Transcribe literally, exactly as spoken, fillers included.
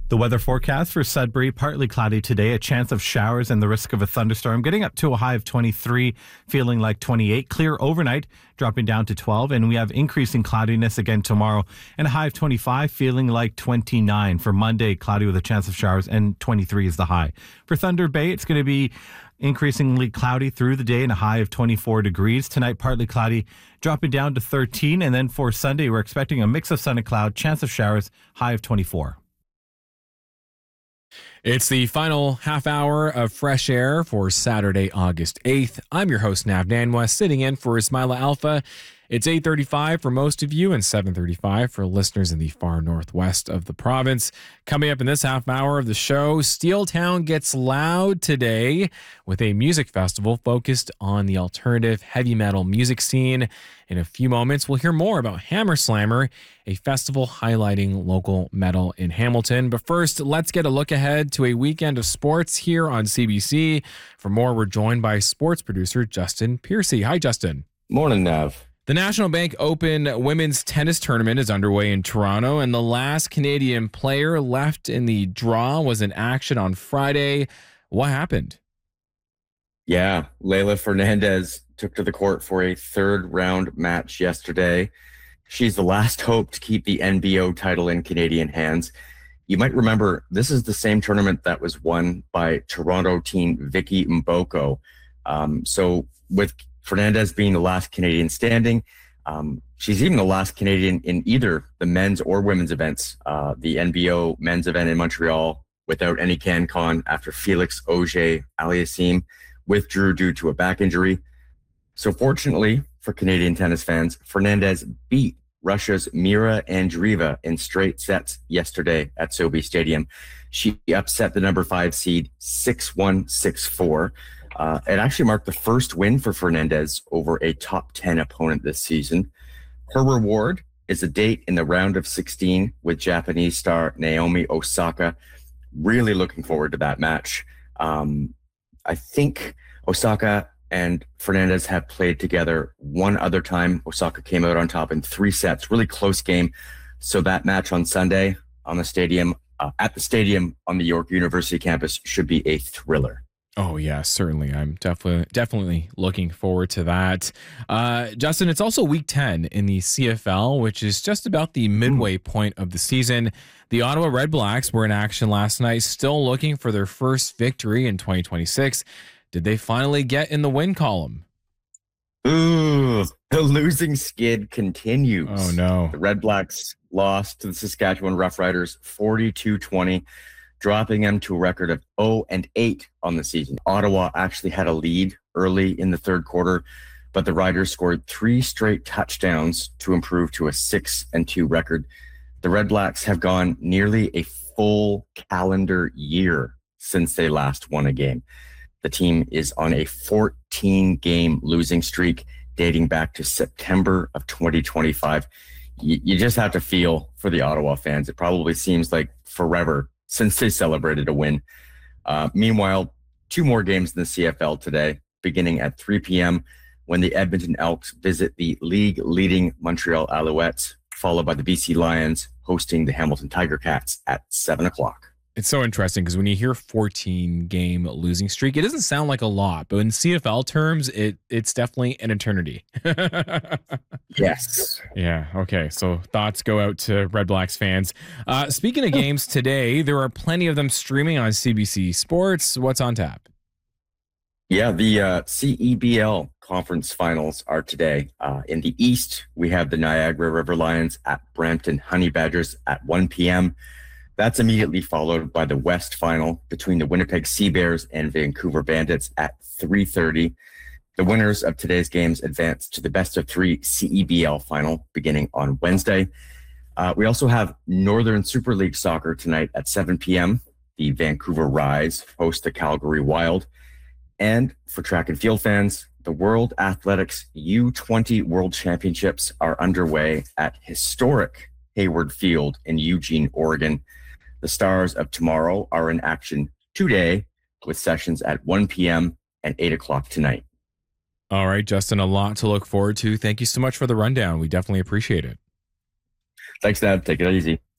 The weather forecast for Sudbury, partly cloudy today, a chance of showers and the risk of a thunderstorm, getting up to a high of twenty-three, feeling like twenty-eight. Clear overnight, dropping down to twelve, and we have increasing cloudiness again tomorrow, and a high of twenty-five, feeling like twenty-nine. For Monday, cloudy with a chance of showers, and twenty-three is the high. For Thunder Bay, it's going to be increasingly cloudy through the day and a high of twenty-four degrees. Tonight, partly cloudy, dropping down to thirteen, and then for Sunday, we're expecting a mix of sun and cloud, chance of showers, high of twenty-four. It's the final half hour of Fresh Air for Saturday, August eighth. I'm your host, Nav Nanwa, sitting in for Ismaila Alpha. It's eight thirty-five for most of you and seven thirty-five for listeners in the far northwest of the province. Coming up in this half hour of the show, Steeltown gets loud today with a music festival focused on the alternative heavy metal music scene. In a few moments, we'll hear more about Hammer Slammer, a festival highlighting local metal in Hamilton. But first, let's get a look ahead to a weekend of sports here on C B C. For more, we're joined by sports producer Justin Piercy. Hi, Justin. Morning, Nav. The National Bank Open Women's Tennis Tournament is underway in Toronto, and the last Canadian player left in the draw was in action on Friday. What happened? Yeah, Leylah Fernandez took to the court for a third round match yesterday. She's the last hope to keep the N B O title in Canadian hands. You might remember this is the same tournament that was won by Toronto teen Vicky Mboko. Um, so with Fernandez being the last Canadian standing, um, she's even the last Canadian in either the men's or women's events. Uh, the N B O men's event in Montreal without any CanCon after Felix Auger-Aliassime withdrew due to a back injury. So fortunately for Canadian tennis fans, Fernandez beat Russia's Mira Andreeva in straight sets yesterday at SoBe Stadium. She upset the number five seed six one, six four. Uh, it actually marked the first win for Fernandez over a top ten opponent this season. Her reward is a date in the round of sixteen with Japanese star Naomi Osaka. Really looking forward to that match. Um, I think Osaka and Fernandez have played together one other time. Osaka came out on top in three sets, really close game. So that match on Sunday on the stadium, uh, at the stadium on the York University campus should be a thriller. Oh, yeah, certainly. I'm definitely definitely looking forward to that. Uh, Justin, it's also week ten in the C F L, which is just about the midway point of the season. The Ottawa Red Blacks were in action last night, still looking for their first victory in twenty twenty-six. Did they finally get in the win column? Ooh, the losing skid continues. Oh, no. The Red Blacks lost to the Saskatchewan Roughriders forty-two twenty. Dropping them to a record of oh and eight on the season. Ottawa actually had a lead early in the third quarter, but the Riders scored three straight touchdowns to improve to a six and two record. The Red Blacks have gone nearly a full calendar year since they last won a game. The team is on a fourteen game losing streak dating back to September of twenty twenty-five. You, you just have to feel for the Ottawa fans. It probably seems like forever since they celebrated a win. Uh, meanwhile, two more games in the C F L today, beginning at three p.m. when the Edmonton Elks visit the league-leading Montreal Alouettes, followed by the B C Lions hosting the Hamilton Tiger Cats at seven o'clock. It's so interesting because when you hear fourteen game losing streak, it doesn't sound like a lot, but in C F L terms, it it's definitely an eternity. Yes. Yeah. Okay. So thoughts go out to Red Blacks fans. Uh, speaking of games today, there are plenty of them streaming on C B C Sports. What's on tap? Yeah, the uh, C E B L conference finals are today. Uh, in the East, we have the Niagara River Lions at Brampton Honey Badgers at one p.m. That's immediately followed by the West final between the Winnipeg Sea Bears and Vancouver Bandits at three thirty. The winners of today's games advance to the best of three C E B L final beginning on Wednesday. Uh, we also have Northern Super League soccer tonight at seven p.m. The Vancouver Rise host the Calgary Wild. And for track and field fans, the World Athletics U twenty World Championships are underway at historic Hayward Field in Eugene, Oregon. The Stars of Tomorrow are in action today with sessions at one p.m. and eight o'clock tonight. All right, Justin, a lot to look forward to. Thank you so much for the rundown. We definitely appreciate it. Thanks, Dad. Take it easy.